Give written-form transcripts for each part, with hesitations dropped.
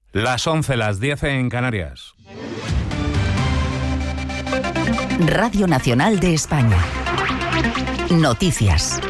Las 11, las 10 en Canarias. Radio Nacional de España. Noticias.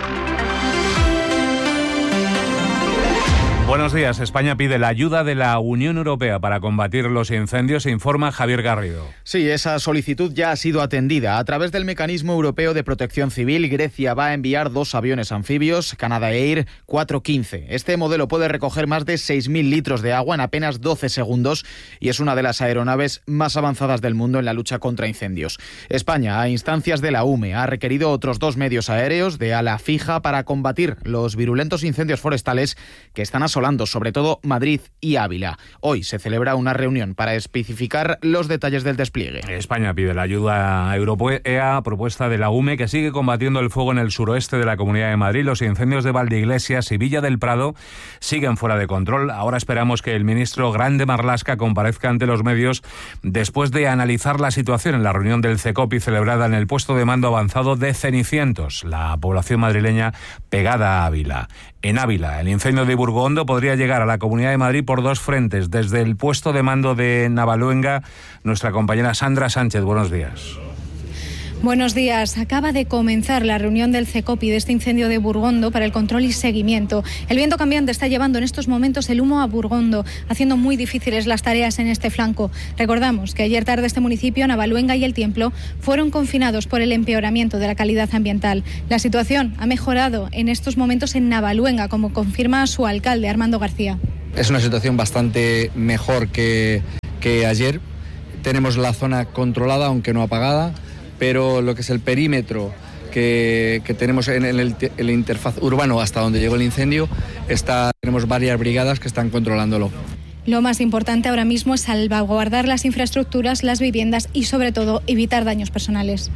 Buenos días. España pide la ayuda de la Unión Europea para combatir los incendios, informa Javier Garrido. Sí, esa solicitud ya ha sido atendida. A través del Mecanismo Europeo de Protección Civil, Grecia va a enviar 2 aviones anfibios, Canadair 415. Este modelo puede recoger más de 6.000 litros de agua en apenas 12 segundos y es una de las aeronaves más avanzadas del mundo en la lucha contra incendios. España, a instancias de la UME, ha requerido otros 2 medios aéreos de ala fija para combatir los virulentos incendios forestales que están asolando sobre todo Madrid y Ávila. Hoy se celebra una reunión para especificar los detalles del despliegue. España pide la ayuda europea a propuesta de la UME, que sigue combatiendo el fuego en el suroeste de la Comunidad de Madrid. Los incendios de Valdeiglesias y Villa del Prado siguen fuera de control. Ahora esperamos que el ministro Grande Marlaska comparezca ante los medios después de analizar la situación en la reunión del CECOPI celebrada en el puesto de mando avanzado de Cenicientos, la población madrileña pegada a Ávila. En Ávila, el incendio de Burgondo podría llegar a la Comunidad de Madrid por 2 frentes. Desde el puesto de mando de Navaluenga, nuestra compañera Sandra Sánchez. Buenos días. Buenos días. Acaba de comenzar la reunión del CECOPI de este incendio de Burgondo para el control y seguimiento. El viento cambiante está llevando en estos momentos el humo a Burgondo, haciendo muy difíciles las tareas en este flanco. Recordamos que ayer tarde este municipio, Navaluenga y El Tiemplo, fueron confinados por el empeoramiento de la calidad ambiental. La situación ha mejorado en estos momentos en Navaluenga, como confirma su alcalde, Armando García. Es una situación bastante mejor que ayer. Tenemos la zona controlada, aunque no apagada, pero lo que es el perímetro que tenemos en el interfaz urbano hasta donde llegó el incendio, tenemos varias brigadas que están controlándolo. Lo más importante ahora mismo es salvaguardar las infraestructuras, las viviendas y sobre todo evitar daños personales.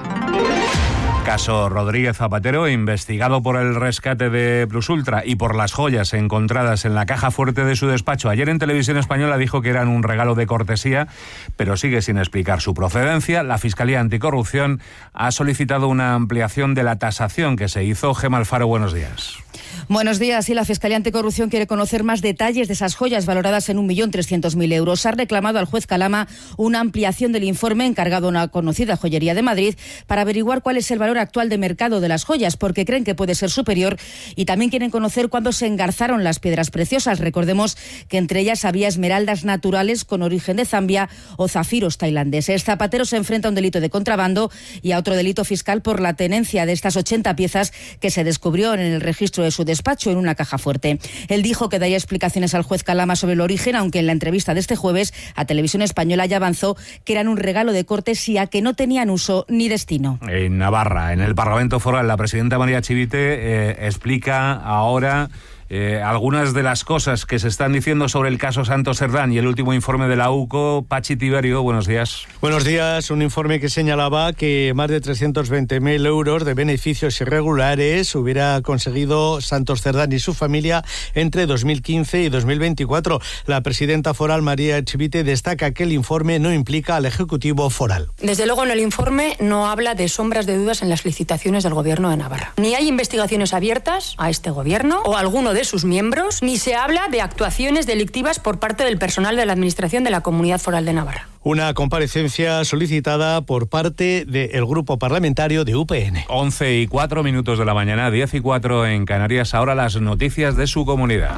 Caso Rodríguez Zapatero, investigado por el rescate de Plusultra y por las joyas encontradas en la caja fuerte de su despacho. Ayer en Televisión Española dijo que eran un regalo de cortesía, pero sigue sin explicar su procedencia. La Fiscalía Anticorrupción ha solicitado una ampliación de la tasación que se hizo. Gemma Alfaro, buenos días. Buenos días. Sí, la Fiscalía Anticorrupción quiere conocer más detalles de esas joyas valoradas en 1.300.000 euros. Ha reclamado al juez Calama una ampliación del informe encargado a una conocida joyería de Madrid para averiguar cuál es el valor actual de mercado de las joyas, porque creen que puede ser superior, y también quieren conocer cuándo se engarzaron las piedras preciosas. Recordemos que entre ellas había esmeraldas naturales con origen de Zambia o zafiros tailandeses. Zapatero se enfrenta a un delito de contrabando y a otro delito fiscal por la tenencia de estas 80 piezas que se descubrió en el registro de su despacho en una caja fuerte. Él dijo que daría explicaciones al juez Calama sobre el origen, aunque en la entrevista de este jueves a Televisión Española ya avanzó que eran un regalo de cortesía, que no tenían uso ni destino. En Navarra, en el Parlamento Foral, la presidenta María Chivite explica ahora algunas de las cosas que se están diciendo sobre el caso Santos Cerdán y el último informe de la UCO. Pachi Tiberio, buenos días. Buenos días. Un informe que señalaba que más de 320.000 euros de beneficios irregulares hubiera conseguido Santos Cerdán y su familia entre 2015 y 2024. La presidenta foral María Chivite destaca que el informe no implica al Ejecutivo foral. Desde luego en el informe no habla de sombras de dudas en las licitaciones del Gobierno de Navarra. Ni hay investigaciones abiertas a este Gobierno o a alguno de sus miembros, ni se habla de actuaciones delictivas por parte del personal de la Administración de la Comunidad Foral de Navarra. Una comparecencia solicitada por parte del grupo parlamentario de UPN. 11:04 de la mañana, 10:04 en Canarias. Ahora las noticias de su comunidad.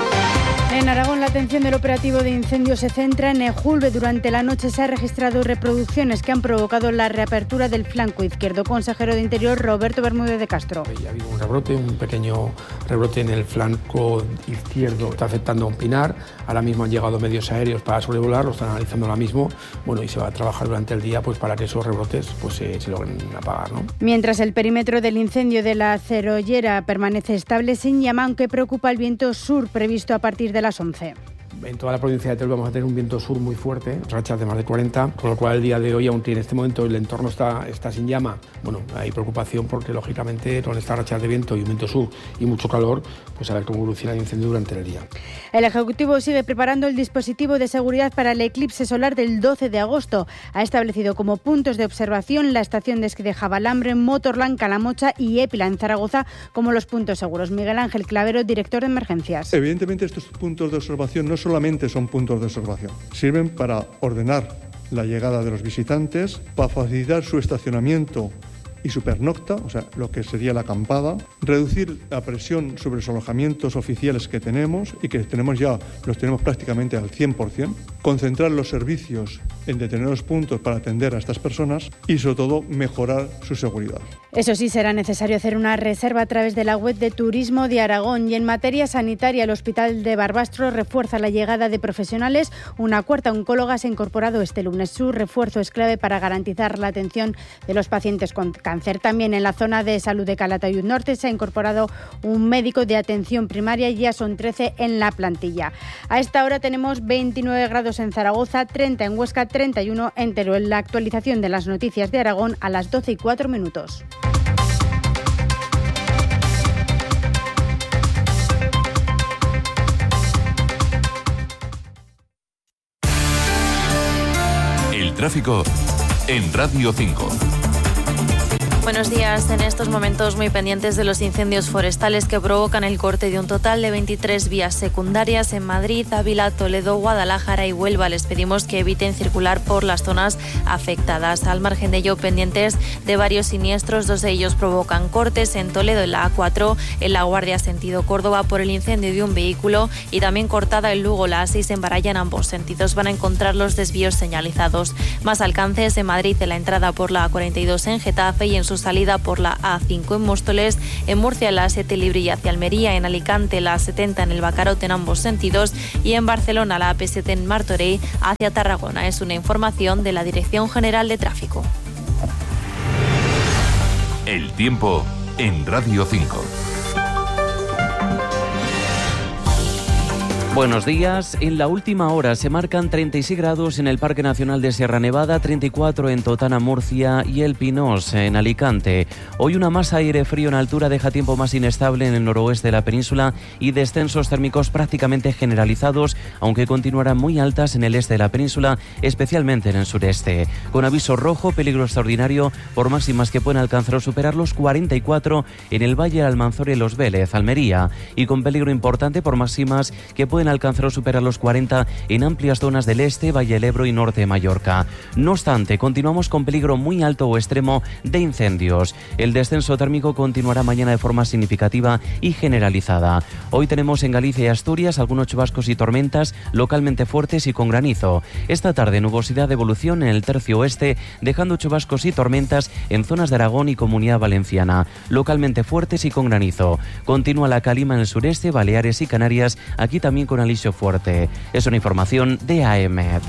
En Aragón, la atención del operativo de incendios se centra en Ejulbe. Durante la noche se han registrado reproducciones que han provocado la reapertura del flanco izquierdo. Consejero de Interior, Roberto Bermúdez de Castro. Ha habido un rebrote, un pequeño rebrote en el flanco izquierdo. Está afectando a un pinar. Ahora mismo han llegado medios aéreos para sobrevolar, lo están analizando ahora mismo. Bueno, y se va a trabajar durante el día para que esos rebrotes se logren apagar, ¿no? Mientras el perímetro del incendio de la Cerollera permanece estable sin llama, aunque preocupa el viento sur previsto a partir de las 11. En toda la provincia de Teruel vamos a tener un viento sur muy fuerte, rachas de más de 40, con lo cual el día de hoy, aunque en este momento el entorno está sin llama, bueno, hay preocupación porque lógicamente con estas rachas de viento y un viento sur y mucho calor, pues a ver cómo evoluciona el incendio durante el día. El Ejecutivo sigue preparando el dispositivo de seguridad para el eclipse solar del 12 de agosto. Ha establecido como puntos de observación la estación de esquí de Javalambre, Motorland, Calamocha y Épila en Zaragoza como los puntos seguros. Miguel Ángel Clavero, director de emergencias. Evidentemente estos puntos de observación no son solamente son puntos de observación, sirven para ordenar la llegada de los visitantes, para facilitar su estacionamiento y su pernocta, o sea, lo que sería la acampada, reducir la presión sobre los alojamientos oficiales que tenemos y que los tenemos prácticamente al 100%, concentrar los servicios en determinados puntos para atender a estas personas y, sobre todo, mejorar su seguridad. Eso sí, será necesario hacer una reserva a través de la web de Turismo de Aragón. Y en materia sanitaria, el Hospital de Barbastro refuerza la llegada de profesionales. Una cuarta oncóloga se ha incorporado este lunes. Su refuerzo es clave para garantizar la atención de los pacientes con cáncer. También en la zona de salud de Calatayud Norte se ha incorporado un médico de atención primaria y ya son 13 en la plantilla. A esta hora tenemos 29 grados en Zaragoza, 30 en Huesca, 31 en Teruel. La actualización de las noticias de Aragón a las 12:04. El tráfico en Radio 5. Buenos días. En estos momentos muy pendientes de los incendios forestales que provocan el corte de un total de 23 vías secundarias en Madrid, Ávila, Toledo, Guadalajara y Huelva. Les pedimos que eviten circular por las zonas afectadas. Al margen de ello, pendientes de varios siniestros. 2 de ellos provocan cortes en Toledo, en la A4, en La Guardia, sentido Córdoba, por el incendio de un vehículo, y también cortada en Lugo, la A6 en Baralla, en ambos sentidos. Van a encontrar los desvíos señalizados. Más alcances en Madrid, en la entrada por la A42 en Getafe y en su salida por la A5 en Móstoles, en Murcia la A7 Librilla hacia Almería, en Alicante la A70 en el Bacarote en ambos sentidos y en Barcelona la AP7 en Martorell hacia Tarragona. Es una información de la Dirección General de Tráfico. El tiempo en Radio 5. Buenos días. En la última hora se marcan 36 grados en el Parque Nacional de Sierra Nevada, 34 en Totana, Murcia y El Pinós, en Alicante. Hoy una masa de aire frío en altura deja tiempo más inestable en el noroeste de la península y descensos térmicos prácticamente generalizados, aunque continuarán muy altas en el este de la península, especialmente en el sureste. Con aviso rojo, peligro extraordinario por máximas que pueden alcanzar o superar los 44 en el Valle del Almanzora y Los Vélez, Almería, y con peligro importante por máximas que pueden alcanzar o superar los 40 en amplias zonas del este, Valle del Ebro y norte de Mallorca. No obstante, continuamos con peligro muy alto o extremo de incendios. El descenso térmico continuará mañana de forma significativa y generalizada. Hoy tenemos en Galicia y Asturias algunos chubascos y tormentas localmente fuertes y con granizo. Esta tarde nubosidad de evolución en el tercio oeste, dejando chubascos y tormentas en zonas de Aragón y Comunidad Valenciana, localmente fuertes y con granizo. Continúa la calima en el sureste, Baleares y Canarias, aquí también con alisio fuerte. Es una información de AEMET.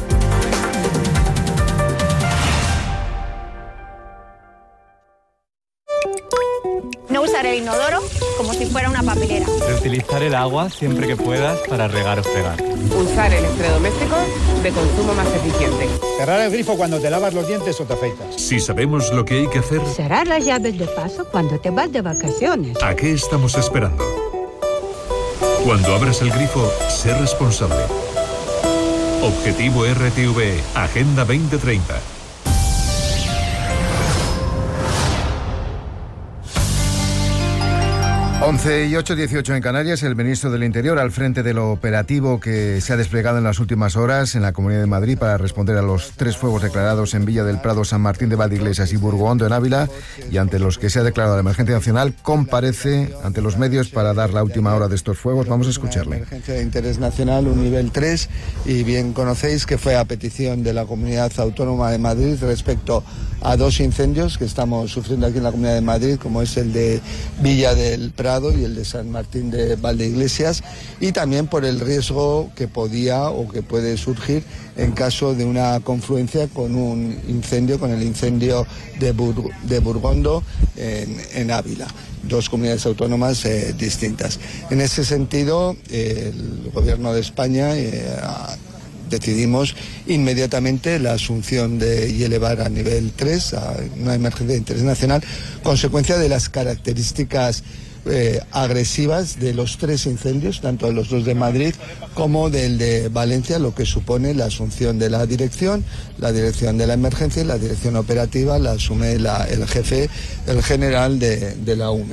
No usar el inodoro como si fuera una papelera. Reutilizar el agua siempre que puedas para regar o fregar. Usar electrodomésticos de consumo más eficiente. Cerrar el grifo cuando te lavas los dientes o te afeitas. Si sabemos lo que hay que hacer... Cerrar las llaves de paso cuando te vas de vacaciones. ¿A qué estamos esperando? Cuando abras el grifo, sé responsable. Objetivo RTV, Agenda 2030. 11 y 8, 18 en Canarias. El ministro del Interior al frente del operativo que se ha desplegado en las últimas horas en la Comunidad de Madrid para responder a los 3 fuegos declarados en Villa del Prado, San Martín de Valdeiglesias y Burgondo en Ávila, y ante los que se ha declarado la emergencia nacional, comparece ante los medios para dar la última hora de estos fuegos. Vamos a escucharle. Emergencia de interés nacional, un nivel 3, y bien conocéis que fue a petición de la Comunidad Autónoma de Madrid respecto a 2 incendios que estamos sufriendo aquí en la Comunidad de Madrid, como es el de Villa del Prado y el de San Martín de Valdeiglesias, y también por el riesgo que podía o que puede surgir en caso de una confluencia con un incendio, con el incendio de Burgondo en Ávila. 2 comunidades autónomas distintas. En ese sentido, el Gobierno de España decidimos inmediatamente la asunción y elevar a nivel 3 a una emergencia de interés nacional, consecuencia de las características agresivas de los 3 incendios, tanto de los 2 de Madrid como del de Valencia, lo que supone la asunción de la dirección de la emergencia y la dirección operativa la asume el jefe, el general de la UME.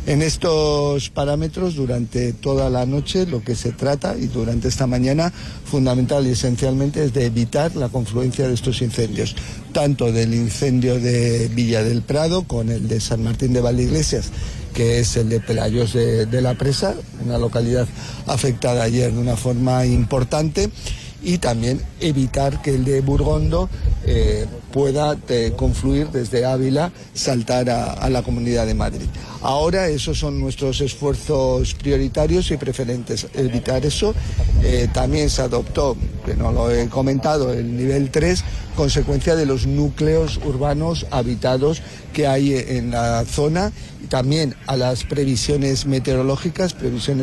En estos parámetros, durante toda la noche, lo que se trata, y durante esta mañana, fundamental y esencialmente, es de evitar la confluencia de estos incendios, tanto del incendio de Villa del Prado con el de San Martín de Valdeiglesias, que es el de Pelayos de la Presa, una localidad afectada ayer de una forma importante, y también evitar que el de Burgondo pueda confluir desde Ávila, saltar a la Comunidad de Madrid. Ahora esos son nuestros esfuerzos prioritarios y preferentes, evitar eso. También se adoptó, que no lo he comentado, el nivel 3, consecuencia de los núcleos urbanos habitados que hay en la zona, y también a las previsiones meteorológicas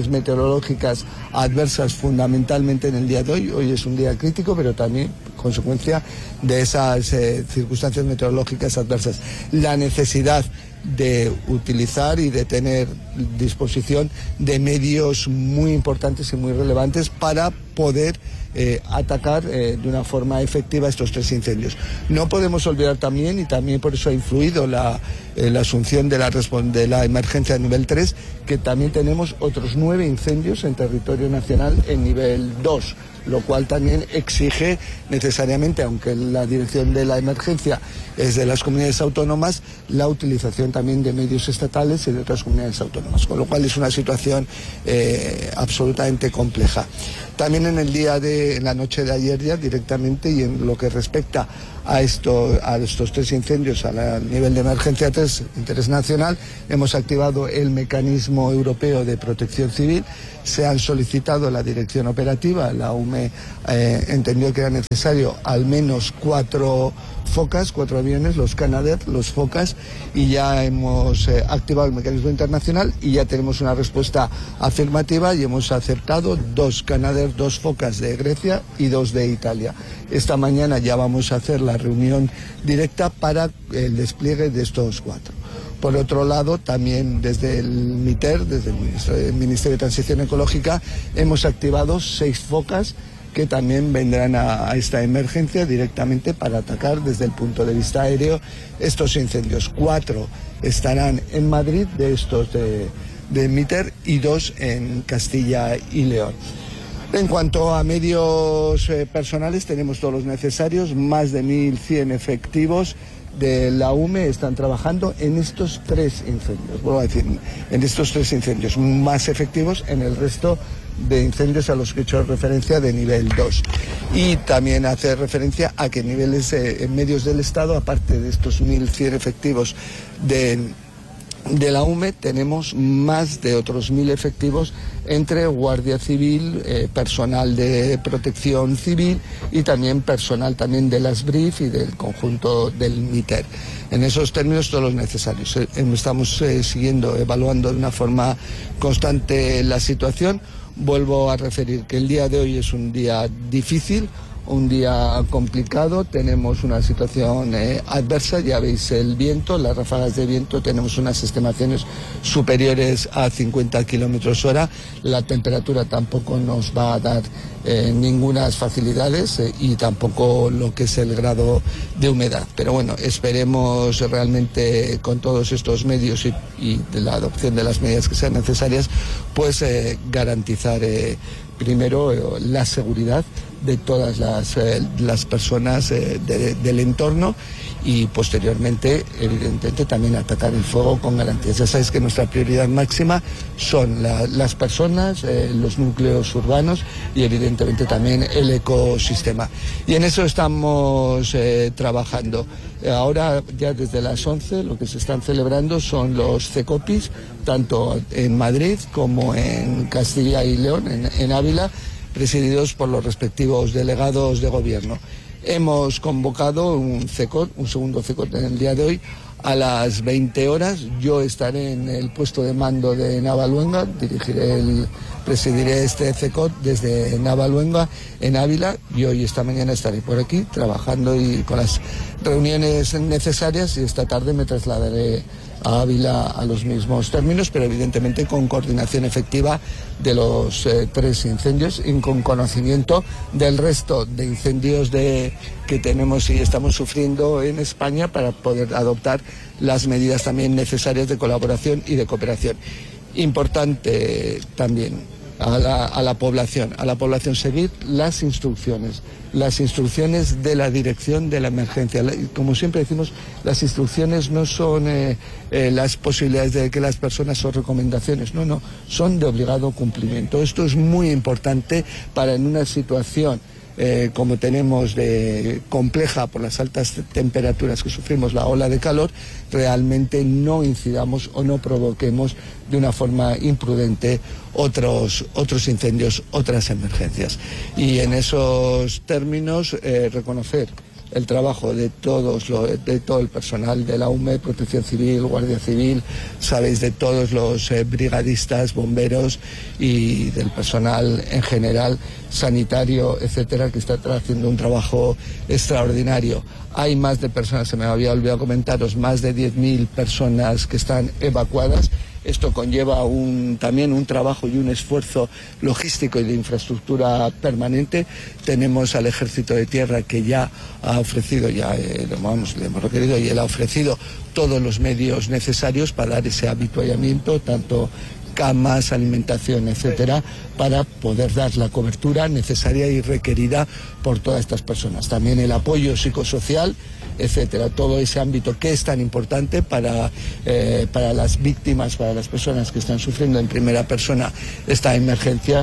adversas fundamentalmente en el día de hoy. Hoy es un día crítico, pero también consecuencia de esas circunstancias meteorológicas adversas. La necesidad de utilizar y de tener disposición de medios muy importantes y muy relevantes para poder atacar de una forma efectiva estos 3 incendios. No podemos olvidar también, y también por eso ha influido la asunción de la emergencia de nivel 3, que también tenemos otros 9 incendios en territorio nacional en nivel 2, lo cual también exige necesariamente, aunque la dirección de la emergencia es de las comunidades autónomas, la utilización también de medios estatales y de otras comunidades autónomas, con lo cual es una situación absolutamente compleja. También en la noche de ayer ya directamente, y en lo que respecta a estos 3 incendios a nivel de emergencia 3, interés nacional, hemos activado el mecanismo europeo de protección civil. Se han solicitado la dirección operativa, la UME entendió que era necesario al menos 4 focas, 4 aviones, los Canadair, los focas, y ya hemos activado el mecanismo internacional y ya tenemos una respuesta afirmativa, y hemos aceptado 2 Canadair, 2 focas de Grecia y 2 de Italia. Esta mañana ya vamos a hacer la reunión directa para el despliegue de estos 4. Por otro lado, también desde el MITER, desde el Ministerio de Transición Ecológica, hemos activado 6 focas que también vendrán a esta emergencia directamente para atacar desde el punto de vista aéreo estos incendios. 4 estarán en Madrid de estos de MITER y 2 en Castilla y León. En cuanto a medios personales, tenemos todos los necesarios, más de 1.100 efectivos de la UME están trabajando en estos 3 incendios, vuelvo a decir, en estos 3 incendios, más efectivos en el resto de incendios a los que he hecho referencia de nivel 2. Y también hace referencia a que niveles en medios del Estado, aparte de estos 1.100 efectivos de la UME, tenemos más de otros 1.000 efectivos entre Guardia Civil, personal de protección civil y también personal también de las BRIF y del conjunto del MITER. En esos términos todos los necesarios. Estamos evaluando de una forma constante la situación. Vuelvo a referir que el día de hoy es un día difícil, un día complicado, tenemos una situación adversa, ya veis el viento, las ráfagas de viento, tenemos unas estimaciones superiores a 50 kilómetros hora, la temperatura tampoco nos va a dar ninguna facilidades y tampoco lo que es el grado de humedad. Pero bueno, esperemos realmente con todos estos medios y de la adopción de las medidas que sean necesarias, pues garantizar primero la seguridad de todas las personas del entorno y posteriormente, evidentemente, también atacar el fuego con garantías. Ya sabéis que nuestra prioridad máxima son las personas, los núcleos urbanos y evidentemente también el ecosistema. Y en eso estamos trabajando. Ahora ya desde las 11 lo que se están celebrando son los CECOPIs, tanto en Madrid como en Castilla y León, en Ávila, presididos por los respectivos delegados de gobierno. Hemos convocado un CECOT, un segundo CECOT en el día de hoy, a las 20 horas. Yo estaré en el puesto de mando de Navaluenga, presidiré este CECOT desde Navaluenga en Ávila, y hoy esta mañana estaré por aquí trabajando y con las reuniones necesarias, y esta tarde me trasladaré a Ávila a los mismos términos, pero evidentemente con coordinación efectiva de los 3 incendios y con conocimiento del resto de incendios que tenemos y estamos sufriendo en España, para poder adoptar las medidas también necesarias de colaboración y de cooperación. Importante también a la población seguir las instrucciones de la dirección de la emergencia. Como siempre decimos, las instrucciones no son las posibilidades de que las personas o recomendaciones, no, son de obligado cumplimiento. Esto es muy importante para, en una situación como tenemos de compleja por las altas temperaturas que sufrimos, la ola de calor, realmente no incidamos o no provoquemos de una forma imprudente otros incendios, otras emergencias. Y en esos términos reconocer el trabajo de todo el personal de la UME, Protección Civil, Guardia Civil, sabéis, de todos los brigadistas, bomberos y del personal en general, sanitario, etcétera, que está haciendo un trabajo extraordinario. Hay más de personas, se me había olvidado comentaros, más de 10.000 personas que están evacuadas. Esto conlleva también un trabajo y un esfuerzo logístico y de infraestructura permanente. Tenemos al Ejército de Tierra, que ya ha ofrecido, le hemos requerido, y él ha ofrecido todos los medios necesarios para dar ese habituallamiento, tanto camas, alimentación, etcétera, para poder dar la cobertura necesaria y requerida por todas estas personas. También el apoyo psicosocial, etcétera, todo ese ámbito que es tan importante para las víctimas, para las personas que están sufriendo en primera persona esta emergencia,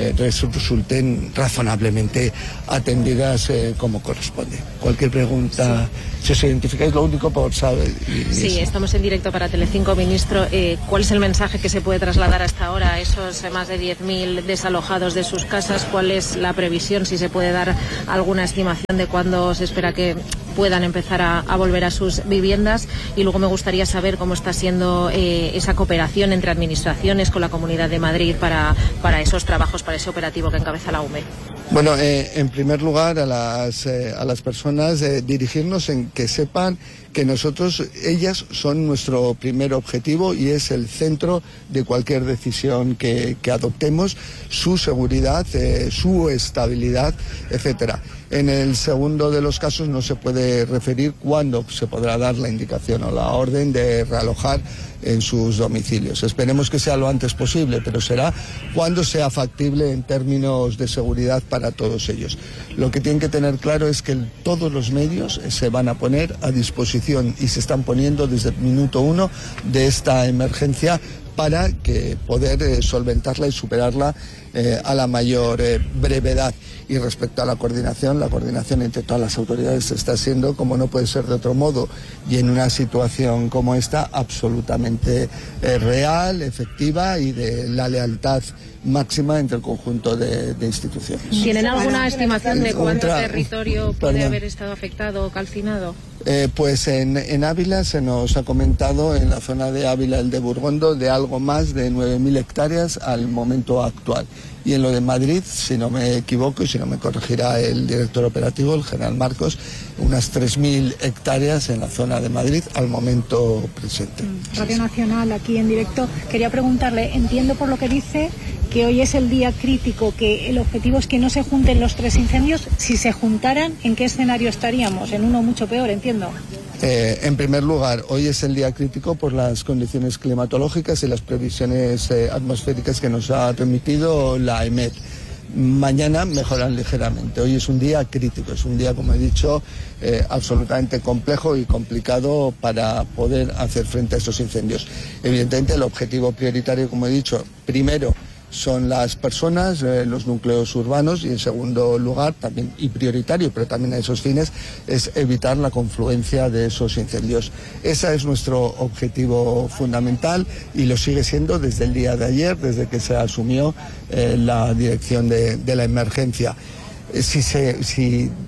resulten razonablemente atendidas como corresponde. Cualquier pregunta, si os identificáis, lo único por saber. Sí, estamos en directo para Telecinco, ministro. ¿Cuál es el mensaje que se puede trasladar hasta ahora a esos más de 10.000 desalojados de sus casas? ¿Cuál es la previsión, si se puede dar alguna estimación de cuándo se espera que puedan empezar a volver a sus viviendas? Y luego me gustaría saber cómo está siendo esa cooperación entre administraciones con la Comunidad de Madrid para esos trabajos, para ese operativo que encabeza la UME. Bueno, en primer lugar a las personas dirigirnos en que sepan que ellas son nuestro primer objetivo y es el centro de cualquier decisión que adoptemos, su seguridad, su estabilidad, etcétera. En el segundo de los casos no se puede referir cuándo se podrá dar la indicación o la orden de realojar en sus domicilios. Esperemos que sea lo antes posible, pero será cuando sea factible en términos de seguridad para todos ellos. Lo que tienen que tener claro es que todos los medios se van a poner a disposición y se están poniendo desde el minuto 1 de esta emergencia para poder solventarla y superarla a la mayor brevedad. Y respecto a la coordinación entre todas las autoridades está siendo, como no puede ser de otro modo, y en una situación como esta, absolutamente real, efectiva y de la lealtad máxima entre el conjunto de instituciones. ¿Tienen alguna estimación de cuánto territorio puede haber estado afectado o calcinado? Pues en Ávila se nos ha comentado, en la zona de Ávila, el de Burgondo, de algo más de 9.000 hectáreas al momento actual. Y en lo de Madrid, si no me equivoco y si no me corregirá el director operativo, el general Marcos, unas 3.000 hectáreas en la zona de Madrid al momento presente. Radio Nacional, aquí en directo. Quería preguntarle, entiendo por lo que dice que hoy es el día crítico, que el objetivo es que no se junten los 3 incendios. Si se juntaran, ¿en qué escenario estaríamos? En uno mucho peor, entiendo. En primer lugar, hoy es el día crítico por las condiciones climatológicas y las previsiones atmosféricas que nos ha remitido la EMET. Mañana mejoran ligeramente. Hoy es un día crítico, es un día, como he dicho, absolutamente complejo y complicado para poder hacer frente a estos incendios. Evidentemente, el objetivo prioritario, como he dicho, primero son las personas, los núcleos urbanos, y en segundo lugar, también y prioritario, pero también a esos fines, es evitar la confluencia de esos incendios. Ese es nuestro objetivo fundamental y lo sigue siendo desde el día de ayer, desde que se asumió la dirección de la emergencia. Si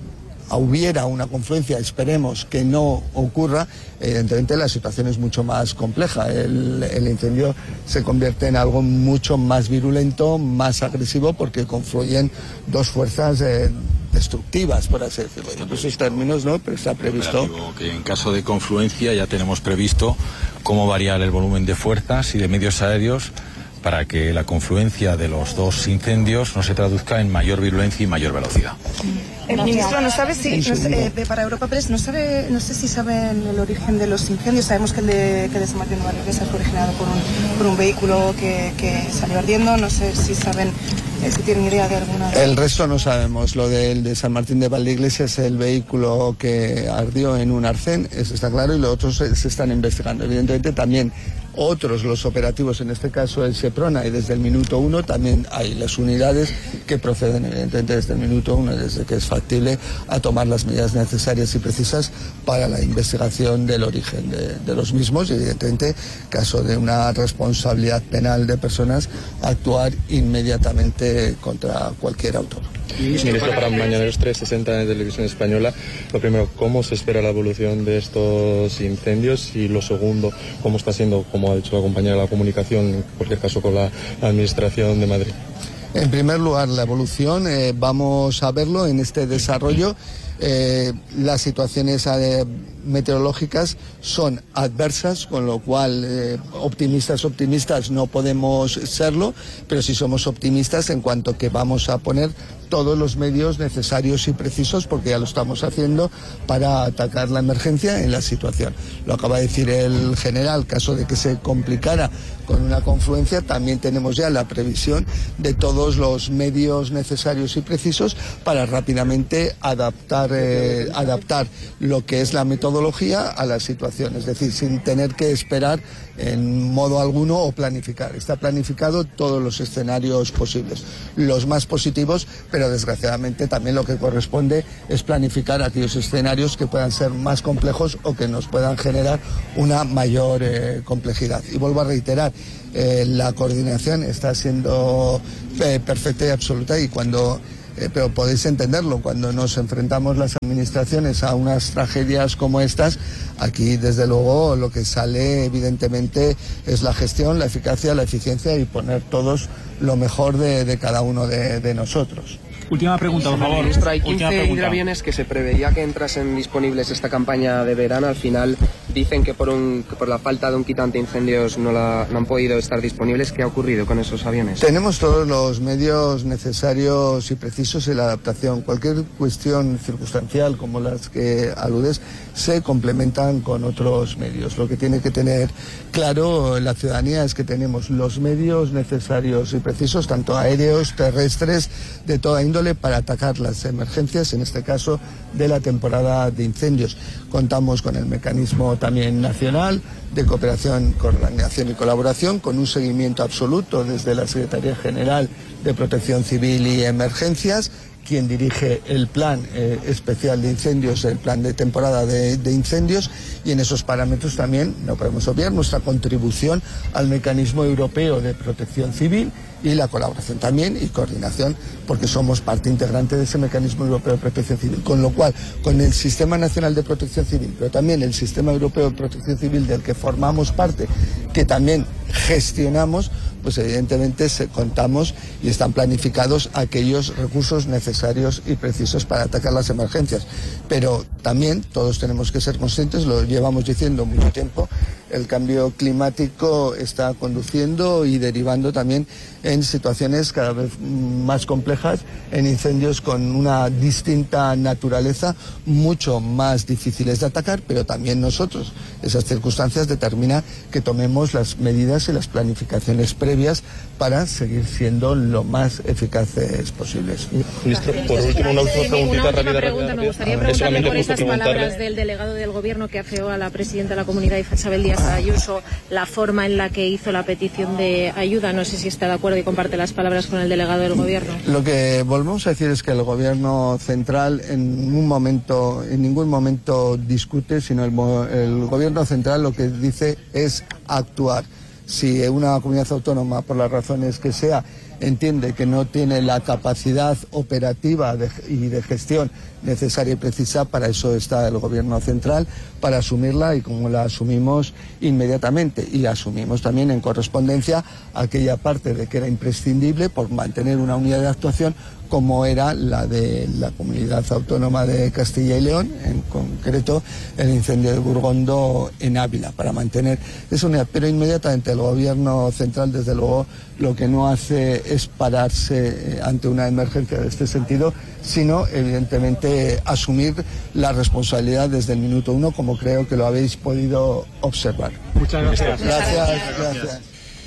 hubiera una confluencia, esperemos que no ocurra, evidentemente la situación es mucho más compleja. El incendio se convierte en algo mucho más virulento, más agresivo, porque confluyen dos fuerzas destructivas, por así decirlo. En esos términos, ¿no? Pero está previsto que en caso de confluencia ya tenemos previsto cómo variar el volumen de fuerzas y de medios aéreos para que la confluencia de los dos incendios no se traduzca en mayor virulencia y mayor velocidad. El ministro no sabe si, para Europa Press, no sé si saben el origen de los incendios. Sabemos que el de San Martín de Valdeiglesias fue originado por un vehículo que salió ardiendo. No sé si saben, si tienen idea de alguna. El resto no sabemos. Lo del de San Martín de Valdeiglesias es el vehículo que ardió en un arcén, eso está claro, y los otros se están investigando. Evidentemente también otros, los operativos, en este caso el Seprona, y desde el minuto 1 también hay las unidades que proceden evidentemente desde el minuto 1, desde que es factible, a tomar las medidas necesarias y precisas para la investigación del origen de los mismos y evidentemente, caso de una responsabilidad penal de personas, actuar inmediatamente contra cualquier autor. Ministro, para Mañaneros 360 de Televisión Española, lo primero, ¿cómo se espera la evolución de estos incendios? Y lo segundo, ¿cómo está siendo, como ha dicho la compañera de la comunicación, en cualquier caso con la Administración de Madrid? En primer lugar, la evolución, vamos a verlo en este desarrollo. Las situaciones meteorológicas son adversas, con lo cual optimistas no podemos serlo, pero sí somos optimistas en cuanto que vamos a poner todos los medios necesarios y precisos, porque ya lo estamos haciendo, para atacar la emergencia en la situación. Lo acaba de decir el general, caso de que se complicara con una confluencia, también tenemos ya la previsión de todos los medios necesarios y precisos para rápidamente adaptar lo que es la metodología a la situación, es decir, sin tener que esperar en modo alguno o planificar. Está planificado todos los escenarios posibles, los más positivos, pero desgraciadamente también lo que corresponde es planificar aquellos escenarios que puedan ser más complejos o que nos puedan generar una mayor complejidad. Y vuelvo a reiterar, la coordinación está siendo perfecta y absoluta, y pero podéis entenderlo, cuando nos enfrentamos las administraciones a unas tragedias como estas, aquí desde luego lo que sale evidentemente es la gestión, la eficacia, la eficiencia y poner todos lo mejor de cada uno de nosotros. Última pregunta, por favor. Ministro, hay 15 hidroaviones que se preveía que entrasen disponibles esta campaña de verano. Al final dicen que por la falta de un quitante de incendios no han podido estar disponibles. ¿Qué ha ocurrido con esos aviones? Tenemos todos los medios necesarios y precisos en la adaptación. Cualquier cuestión circunstancial como las que aludes se complementan con otros medios. Lo que tiene que tener claro la ciudadanía es que tenemos los medios necesarios y precisos, tanto aéreos, terrestres, de toda índole, para atacar las emergencias, en este caso de la temporada de incendios. Contamos con el mecanismo también nacional de cooperación, coordinación y colaboración, con un seguimiento absoluto desde la Secretaría General de Protección Civil y Emergencias, quien dirige el plan especial de incendios, el plan de temporada de incendios, y en esos parámetros también no podemos obviar nuestra contribución al mecanismo europeo de protección civil y la colaboración también y coordinación, porque somos parte integrante de ese mecanismo europeo de protección civil, con lo cual con el Sistema Nacional de Protección Civil, pero también el Sistema Europeo de Protección Civil del que formamos parte, que también gestionamos, pues evidentemente contamos y están planificados aquellos recursos necesarios y precisos para atacar las emergencias. Pero también todos tenemos que ser conscientes, lo llevamos diciendo mucho tiempo, el cambio climático está conduciendo y derivando también en situaciones cada vez más complejas, en incendios con una distinta naturaleza, mucho más difíciles de atacar, pero también nosotros, esas circunstancias determinan que tomemos las medidas y las planificaciones previas para seguir siendo lo más eficaces posibles. Ministro, por último, una última preguntita rápida. Me gustaría preguntarle por esas palabras del delegado del Gobierno que afeó a la presidenta de la Comunidad, Isabel Díaz Ayuso, la forma en la que hizo la petición de ayuda. No sé si está de acuerdo y comparte las palabras con el delegado del Gobierno. Lo que volvemos a decir es que el Gobierno central en ningún momento discute, sino el Gobierno central lo que dice es actuar. Si una comunidad autónoma, por las razones que sea, entiende que no tiene la capacidad operativa y de gestión necesaria y precisa, para eso está el Gobierno central, para asumirla, y como la asumimos inmediatamente, y asumimos también en correspondencia aquella parte de que era imprescindible por mantener una unidad de actuación como era la de la Comunidad Autónoma de Castilla y León, en concreto el incendio de Burgondo en Ávila, para mantener esa unidad. Pero inmediatamente el Gobierno central, desde luego, lo que no hace es pararse ante una emergencia de este sentido, sino evidentemente asumir la responsabilidad desde el minuto uno, como creo que lo habéis podido observar. Muchas gracias. Gracias.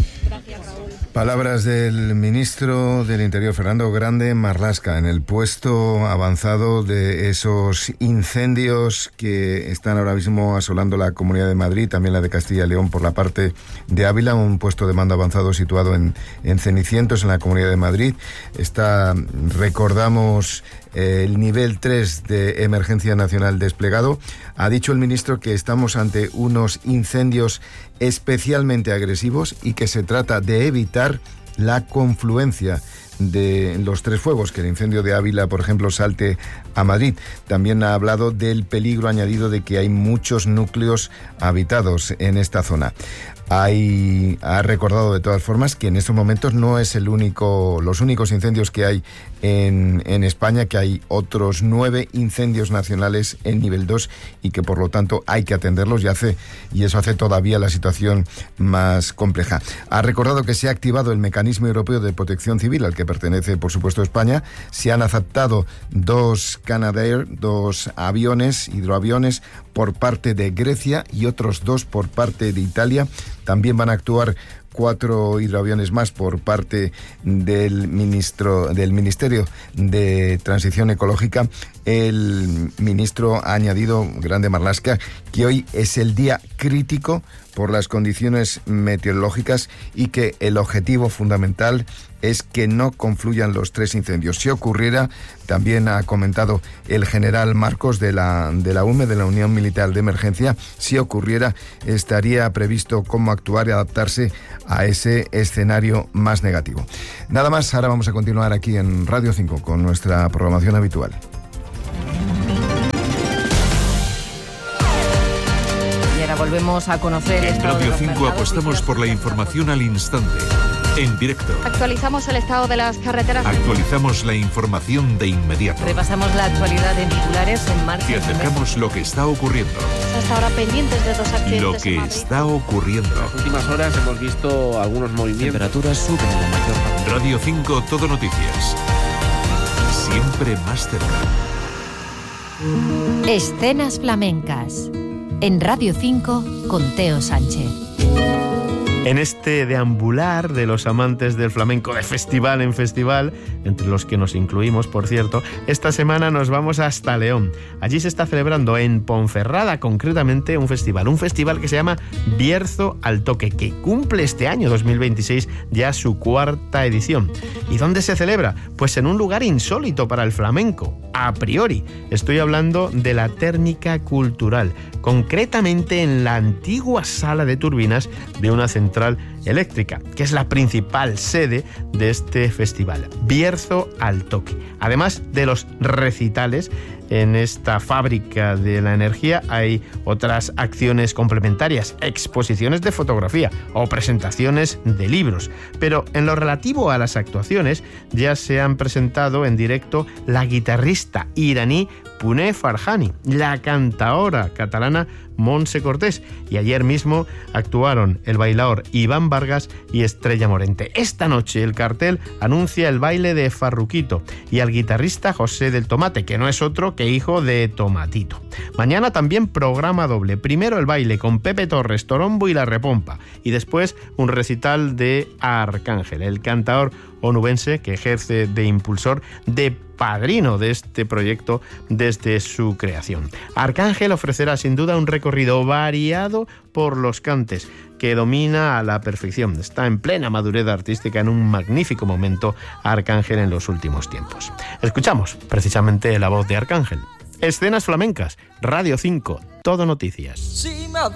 Palabras del ministro del Interior, Fernando Grande Marlaska, en el puesto avanzado de esos incendios que están ahora mismo asolando la Comunidad de Madrid, también la de Castilla y León por la parte de Ávila, un puesto de mando avanzado situado en Cenicientos, en la Comunidad de Madrid. Está, recordamos, el nivel 3 de emergencia nacional desplegado. Ha dicho el ministro que estamos ante unos incendios especialmente agresivos y que se trata de evitar la confluencia de los tres fuegos, que el incendio de Ávila, por ejemplo, salte a Madrid. También ha hablado del peligro añadido de que hay muchos núcleos habitados en esta zona. Ha recordado de todas formas que en estos momentos no es los únicos incendios que hay en España, que hay otros 9 incendios nacionales en nivel 2 y que por lo tanto hay que atenderlos, y eso hace todavía la situación más compleja. Ha recordado que se ha activado el Mecanismo Europeo de Protección Civil, al que pertenece por supuesto España. Se han aceptado 2 Canadair, 2 hidroaviones por parte de Grecia y otros 2 por parte de Italia. También van a actuar 4 hidroaviones más por parte del Ministerio de Transición Ecológica. El ministro ha añadido, Grande Marlaska, que hoy es el día crítico por las condiciones meteorológicas y que el objetivo fundamental es que no confluyan los 3 incendios. Si ocurriera, también ha comentado el general Marcos de la UME, de la Unión Militar de Emergencia, si ocurriera, estaría previsto cómo actuar y adaptarse a ese escenario más negativo. Nada más, ahora vamos a continuar aquí en Radio 5 con nuestra programación habitual. Volvemos a conocer en Radio 5 apostamos por la información al instante, en directo. Actualizamos el estado de las carreteras. Actualizamos la información de inmediato. Repasamos la actualidad en titulares, en marcha. Y acercamos lo que está ocurriendo. Hasta ahora pendientes de 2 accidentes. Lo que está ocurriendo. En las últimas horas hemos visto algunos movimientos. Temperaturas suben en la mayor parte. Radio 5 Todo Noticias. Siempre más cerca. Escenas flamencas. En Radio 5 con Teo Sánchez. En este deambular de los amantes del flamenco de festival en festival, entre los que nos incluimos, por cierto, esta semana nos vamos hasta León. Allí se está celebrando en Ponferrada, concretamente, un festival que se llama Bierzo al Toque, que cumple este año 2026 ya su 4ª edición. ¿Y dónde se celebra? Pues en un lugar insólito para el flamenco, a priori. Estoy hablando de la Térmica Cultural, concretamente en la antigua sala de turbinas de una central eléctrica, que es la principal sede de este festival, Bierzo al Toque. Además de los recitales, en esta fábrica de la energía hay otras acciones complementarias, exposiciones de fotografía o presentaciones de libros. Pero en lo relativo a las actuaciones, ya se han presentado en directo la guitarrista iraní Puneh Farhani, la cantaora catalana Montse Cortés, y ayer mismo actuaron el bailaor Iván Vargas y Estrella Morente. Esta noche el cartel anuncia el baile de Farruquito y al guitarrista José del Tomate, que no es otro que hijo de Tomatito. Mañana también programa doble. Primero el baile con Pepe Torres, Torombo y La Repompa, y después un recital de Arcángel, el cantaor onubense que ejerce de impulsor, de padrino de este proyecto desde su creación. Arcángel ofrecerá sin duda un recorrido variado por los cantes que domina a la perfección. Está en plena madurez artística, en un magnífico momento Arcángel en los últimos tiempos. Escuchamos precisamente la voz de Arcángel. Escenas flamencas, Radio 5, Todo Noticias.